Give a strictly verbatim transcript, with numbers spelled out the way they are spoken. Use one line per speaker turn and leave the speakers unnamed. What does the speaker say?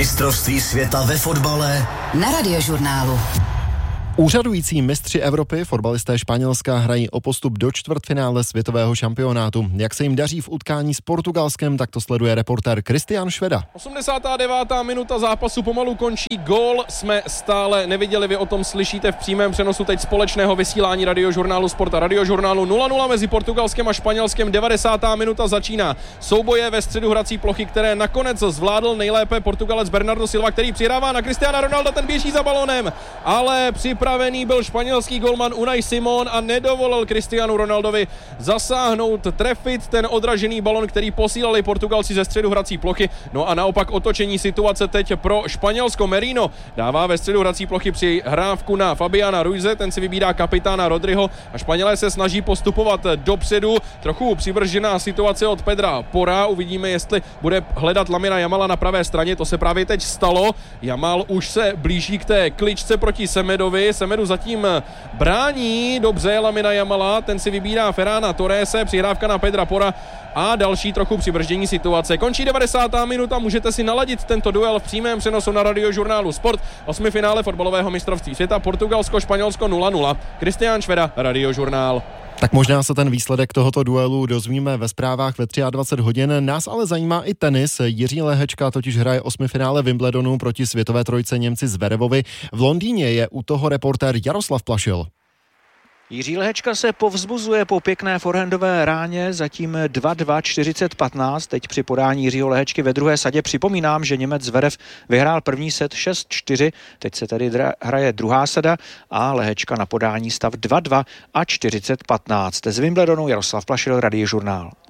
Mistrovství světa ve fotbale
na Radiožurnálu.
Úřadující mistři Evropy, fotbalisté Španělska, hrají o postup do čtvrtfinále světového šampionátu. Jak se jim daří v utkání s Portugalskem, tak to sleduje reportér Kristián Šveda.
osmdesátá devátá minuta zápasu pomalu končí, gól jsme stále neviděli, vy o tom slyšíte v přímém přenosu teď společného vysílání Radiožurnálu Sport a Radiožurnálu. nula nula mezi Portugalskem a Španělskem, devadesátá minuta začíná. Souboje ve středu hrací plochy, které nakonec zvládl nejlépe Portugalec Bernardo Silva, který přihrává na Cristiana Ronalda, ten běží za balónem, ale připravený byl španělský golman Unai Simón a nedovolil Cristianu Ronaldovi zasáhnout, trefit ten odražený balon, který posílali Portugalci ze středu hrací plochy. No a naopak otočení situace teď pro Španělsko. Merino dává ve středu hrací plochy přihrávku na Fabiana Ruize, ten si vybírá kapitána Rodriho a Španělé se snaží postupovat dopředu. Trochu přivržená situace od Pedra Pora, uvidíme, jestli bude hledat Lamina Jamala na pravé straně, to se právě teď stalo. Jamal už se blíží k té kličce proti Semedovi, Semedu zatím brání dobře Lamina Jamala, ten si vybírá Ferrana Torrese, přihrávka na Pedra Pora a další trochu přibrždění situace. Končí devadesátá minuta, můžete si naladit tento duel v přímém přenosu na Radiožurnálu Sport. Osmifinále fotbalového mistrovství světa Portugalsko Španělsko nula nula. Kristián Šveda, Radiožurnál.
Tak možná se ten výsledek tohoto duelu dozvíme ve zprávách ve dvacet tři hodin. Nás ale zajímá i tenis. Jiří Lehečka totiž hraje osmifinále Wimbledonu proti světové trojce Němci Zverevovi. V Londýně je u toho reportér Jaroslav Plašil.
Jiří Lehečka se povzbuzuje po pěkné forehandové ráně, zatím dva dva čtyřicet patnáct. Teď při podání Jiřího Lehečky ve druhé sadě připomínám, že Němec Zverev vyhrál první set šest čtyři, teď se tady dra- hraje druhá sada a Lehečka na podání stav dva dva a čtyřicet patnáct. Z Wimbledonu Jaroslav Plašil, Radiožurnál.